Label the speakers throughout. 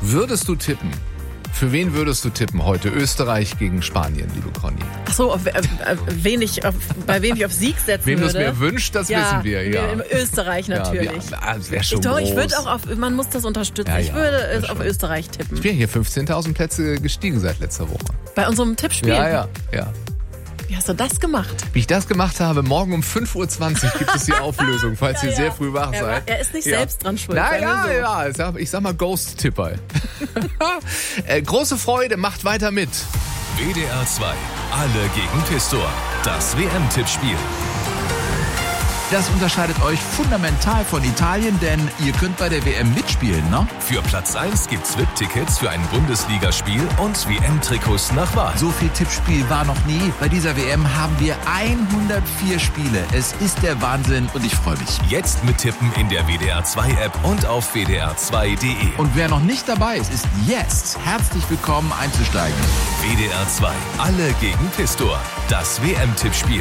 Speaker 1: würdest du tippen? Für wen würdest du tippen heute? Österreich gegen Spanien, liebe Conny.
Speaker 2: Ach so, bei wem ich auf Sieg setzen
Speaker 1: Wem
Speaker 2: würde?
Speaker 1: du es mir wünscht, das wissen wir. Ja,
Speaker 2: Österreich natürlich.
Speaker 1: Das wäre schon
Speaker 2: Doch,
Speaker 1: groß.
Speaker 2: ich würde auch man muss das unterstützen.
Speaker 1: Ja,
Speaker 2: ich würde es
Speaker 1: schon.
Speaker 2: auf Österreich tippen.
Speaker 1: Ich bin hier 15.000 Plätze gestiegen seit letzter Woche.
Speaker 2: Bei unserem Tippspiel?
Speaker 1: Ja.
Speaker 2: Wie hast du das gemacht?
Speaker 1: Wie ich das gemacht habe, morgen um 5.20 Uhr gibt es die Auflösung, falls ihr sehr früh wach seid.
Speaker 2: Er ist nicht selbst dran schuld.
Speaker 1: Ich sag mal Ghost-Tipper. Große Freude, macht weiter mit.
Speaker 3: WDR 2, alle gegen Pistor. Das WM-Tippspiel.
Speaker 4: Das unterscheidet euch fundamental von Italien, denn ihr könnt bei der WM mitspielen, ne?
Speaker 3: Für Platz 1 gibt's VIP-Tickets für ein Bundesligaspiel und WM-Trikots nach Wahl.
Speaker 4: So viel Tippspiel war noch nie. Bei dieser WM haben wir 104 Spiele. Es ist der Wahnsinn und ich freue mich.
Speaker 3: Jetzt mittippen in der WDR 2 App und auf wdr2.de.
Speaker 4: Und wer noch nicht dabei ist jetzt herzlich willkommen einzusteigen.
Speaker 3: WDR 2, alle gegen Pistor. Das WM-Tippspiel.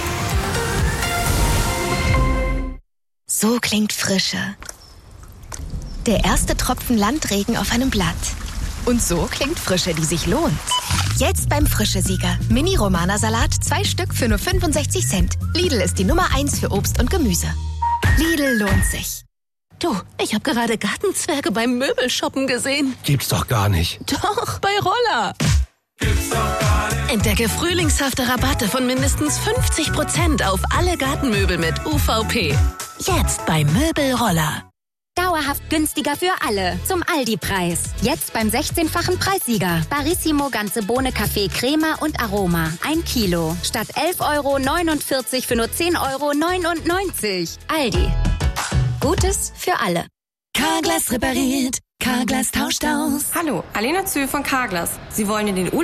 Speaker 5: So klingt Frische. Der erste Tropfen Landregen auf einem Blatt. Und so klingt Frische, die sich lohnt. Jetzt beim Frische-Sieger. Mini-Romana-Salat, 2 Stück für nur 65 Cent. Lidl ist die Nummer 1 für Obst und Gemüse. Lidl lohnt sich.
Speaker 6: Du, ich habe gerade Gartenzwerge beim Möbelshoppen gesehen.
Speaker 7: Gibt's doch gar nicht.
Speaker 6: Doch, bei Roller. Entdecke frühlingshafte Rabatte von mindestens 50% auf alle Gartenmöbel mit UVP. Jetzt bei Möbelroller.
Speaker 8: Dauerhaft günstiger für alle. Zum Aldi-Preis. Jetzt beim 16-fachen Preissieger. Barissimo ganze Bohne Kaffee Crema und Aroma. 1 Kilo. Statt 11,49 € für nur 10,99 €. Aldi. Gutes für alle.
Speaker 6: Carglass repariert. Carglass tauscht aus.
Speaker 9: Hallo, Alena Zühl von Carglass. Sie wollen in den